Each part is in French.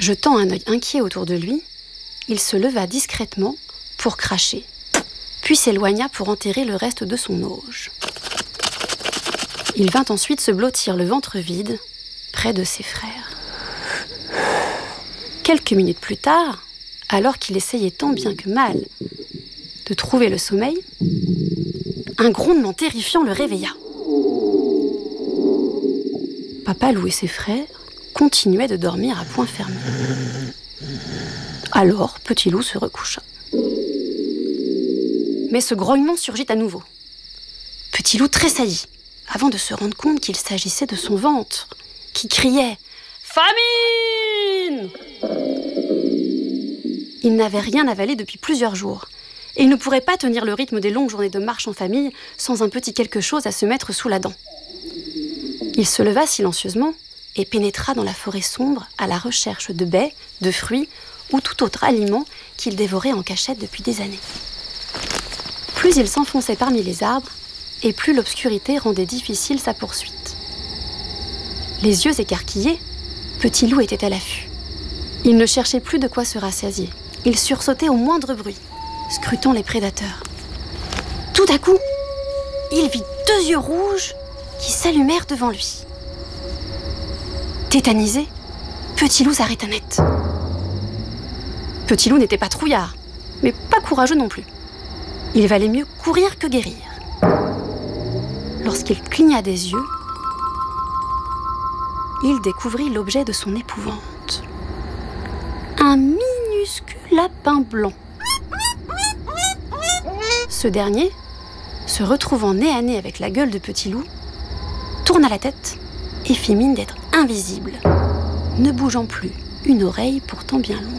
Jetant un œil inquiet autour de lui, il se leva discrètement pour cracher, puis s'éloigna pour enterrer le reste de son auge. Il vint ensuite se blottir le ventre vide près de ses frères. Quelques minutes plus tard, alors qu'il essayait tant bien que mal de trouver le sommeil, un grondement terrifiant le réveilla. Papa Loup et ses frères continuaient de dormir à poing fermé. Alors, Petit Loup se recoucha. Mais ce grognement surgit à nouveau. Petit Loup tressaillit, avant de se rendre compte qu'il s'agissait de son ventre, qui criait « Famine !» Il n'avait rien avalé depuis plusieurs jours, et il ne pourrait pas tenir le rythme des longues journées de marche en famille sans un petit quelque chose à se mettre sous la dent. Il se leva silencieusement et pénétra dans la forêt sombre à la recherche de baies, de fruits ou tout autre aliment qu'il dévorait en cachette depuis des années. Plus il s'enfonçait parmi les arbres, et plus l'obscurité rendait difficile sa poursuite. Les yeux écarquillés, Petit Loup était à l'affût. Il ne cherchait plus de quoi se rassasier. Il sursautait au moindre bruit, scrutant les prédateurs. Tout à coup, il vit 2 yeux rouges qui s'allumèrent devant lui. Tétanisé, Petit Loup s'arrêta net. Petit Loup n'était pas trouillard, mais pas courageux non plus. Il valait mieux courir que guérir. Lorsqu'il cligna des yeux, il découvrit l'objet de son épouvante. Un minuscule lapin blanc. Ce dernier, se retrouvant nez à nez avec la gueule de Petit Loup, tourna la tête et fit mine d'être invisible, ne bougeant plus une oreille pourtant bien longue.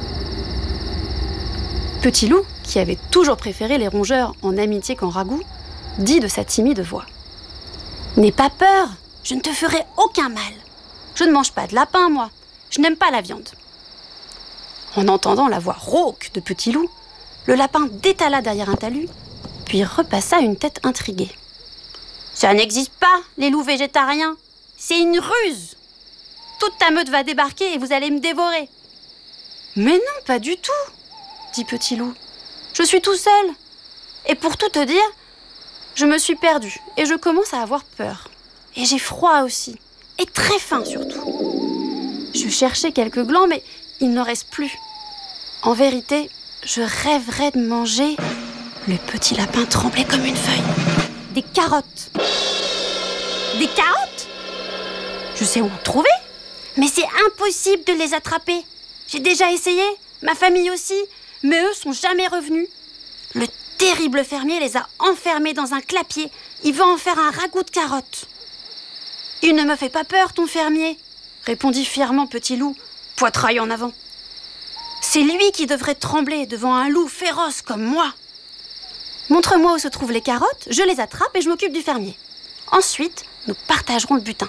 Petit Loup, qui avait toujours préféré les rongeurs en amitié qu'en ragoût, dit de sa timide voix : « N'aie pas peur, je ne te ferai aucun mal. Je ne mange pas de lapin, moi. Je n'aime pas la viande. » En entendant la voix rauque de Petit Loup, le lapin détala derrière un talus, puis repassa une tête intriguée. « Ça n'existe pas, les loups végétariens. C'est une ruse. Toute ta meute va débarquer et vous allez me dévorer. »« Mais non, pas du tout, dit Petit Loup. Je suis tout seul. Et pour tout te dire, je me suis perdu et je commence à avoir peur. Et j'ai froid aussi, et très faim surtout. Je cherchais quelques glands, mais il n'en reste plus. En vérité, je rêverais de manger. » Le petit lapin tremblait comme une feuille. « Des carottes. »« Des carottes ? Je sais où en trouver, mais c'est impossible de les attraper. J'ai déjà essayé, ma famille aussi, mais eux sont jamais revenus. Le terrible fermier les a enfermés dans un clapier. Il veut en faire un ragoût de carottes. »« Il ne me fait pas peur, ton fermier, » répondit fièrement Petit Loup, poitrail en avant. « C'est lui qui devrait trembler devant un loup féroce comme moi. Montre-moi où se trouvent les carottes, je les attrape et je m'occupe du fermier. Ensuite, nous partagerons le butin. »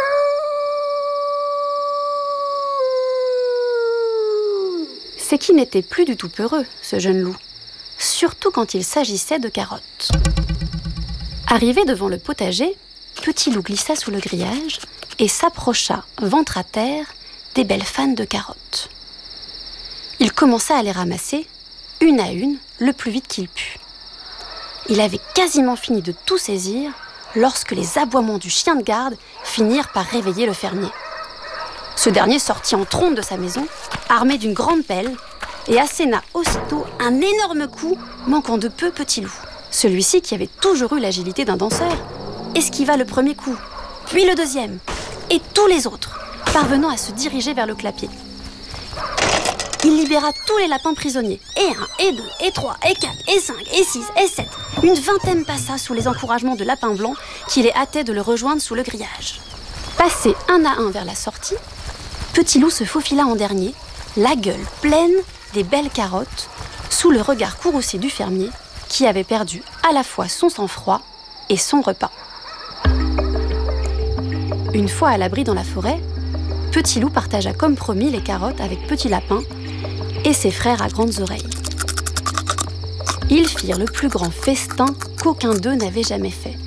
C'est qu'il n'était plus du tout peureux, ce jeune loup, surtout quand il s'agissait de carottes. Arrivé devant le potager, Petit Loup glissa sous le grillage et s'approcha, ventre à terre, des belles fanes de carottes. Il commença à les ramasser, une à une, le plus vite qu'il put. Il avait quasiment fini de tout saisir lorsque les aboiements du chien de garde finirent par réveiller le fermier. Ce dernier sortit en trombe de sa maison, armé d'une grande pelle, et asséna aussitôt un énorme coup, manquant de peu Petit Loup. Celui-ci, qui avait toujours eu l'agilité d'un danseur, esquiva le premier coup, puis le deuxième, et tous les autres, parvenant à se diriger vers le clapier. Il libéra tous les lapins prisonniers, et 1, et 2, et 3, et 4, et 5, et 6, et 7. Une vingtaine passa sous les encouragements de lapins blancs qui les hâtaient de le rejoindre sous le grillage. Passé un à un vers la sortie, Petit Loup se faufila en dernier, la gueule pleine des belles carottes, sous le regard courroucé du fermier, qui avait perdu à la fois son sang-froid et son repas. Une fois à l'abri dans la forêt, Petit Loup partagea comme promis les carottes avec Petit Lapin et ses frères à grandes oreilles. Ils firent le plus grand festin qu'aucun d'eux n'avait jamais fait.